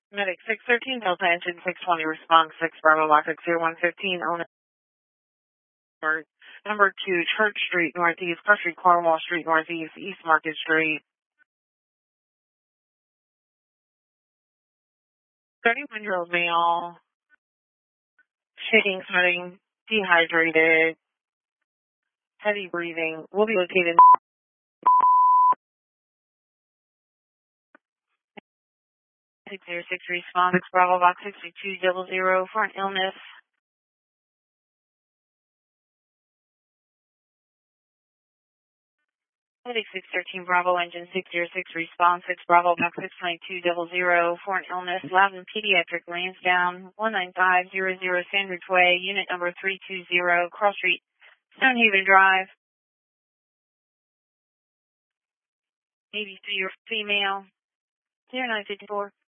Medic 613, Delta Engine 620, response 6 Bravo Box 0115, owner number 2, Church Street Northeast, Cross Street, Cornwall Street Northeast, East Market Street. 31-year-old male, shaking, sweating, dehydrated, heavy breathing, will be located 606 response 6 Bravo Box 6200 for an illness. Medic 613 Bravo Engine 606 response 6 Bravo Box 69200 for an illness. Lab and Pediatric Lansdowne 19500 Sandwich Way, unit number 320, Cross Street, Stonehaven Drive. 83 year female, 0954.